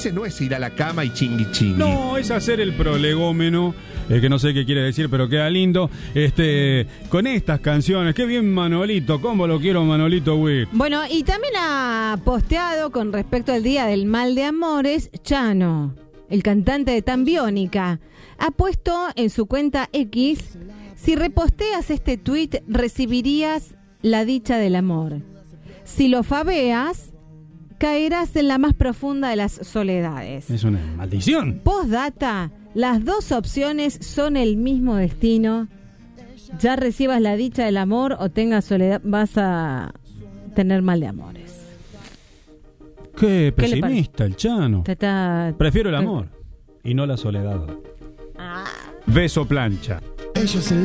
ese no es ir a la cama y chingui chingui. No, es hacer el prolegómeno, que no sé qué quiere decir, pero queda lindo. Con estas canciones, qué bien Manolito, cómo lo quiero Manolito Witt. Bueno, y también ha posteado con respecto al Día del Mal de Amores, Chano, el cantante de Tan Biónica. Ha puesto en su cuenta X: si reposteas este tuit, recibirías la dicha del amor. Si lo fabeas, caerás en la más profunda de las soledades. Es una maldición. Postdata, las dos opciones son el mismo destino. Ya recibas la dicha del amor o tengas soledad, vas a tener mal de amores. Qué pesimista el Chano. Prefiero el amor y no la soledad. Beso plancha.